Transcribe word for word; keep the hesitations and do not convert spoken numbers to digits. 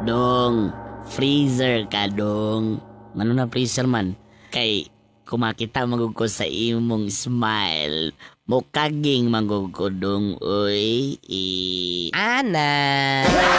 Dong, freezer ka dong. Ano na freezer man? Kay kumakita magug ko sa imong smile. Mukaging magug ko dong, uy. I... Ana!